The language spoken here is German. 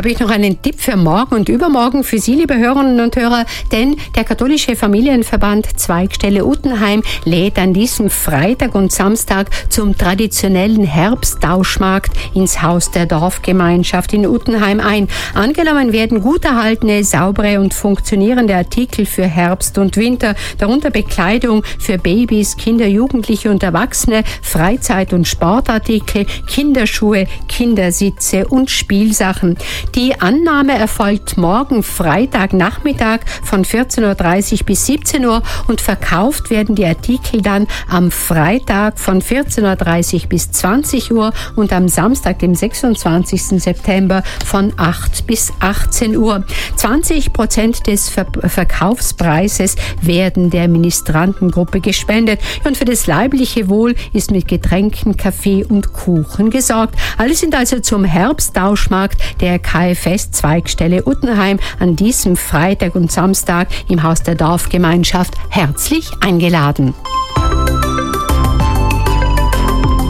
habe ich noch einen Tipp für morgen und übermorgen für Sie, liebe Hörerinnen und Hörer, denn der katholische Familienverband Zweigstelle Uttenheim lädt an diesem Freitag und Samstag zum traditionellen Herbsttauschmarkt ins Haus der Dorfgemeinschaft in Uttenheim ein. Angenommen werden gut erhaltene, saubere und funktionierende Artikel für Herbst und Winter, darunter Bekleidung für Babys, Kinder, Jugendliche und Erwachsene, Freizeit- und Sportartikel, Kinderschuhe, Kindersitze und Spielsachen. Die Annahme erfolgt morgen Freitagnachmittag von 14.30 Uhr bis 17 Uhr und verkauft werden die Artikel dann am Freitag von 14.30 Uhr bis 20 Uhr und am Samstag, dem 26. September von 8 bis 18 Uhr. 20% des Verkaufspreises werden der Ministrantengruppe gespendet und für das leibliche Wohl ist mit Getränken, Kaffee und Kuchen gesorgt. Alle sind also zum Herbsttauschmarkt der KfS Zweigstelle Uttenheim an diesem Freitag und Samstag im Haus der Dorfgemeinschaft herzlich eingeladen.